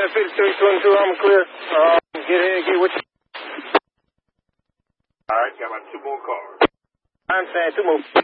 Fitz 312, I'm clear. Get ahead, get what you... All right, got about 2 more cars. I'm saying 2 more.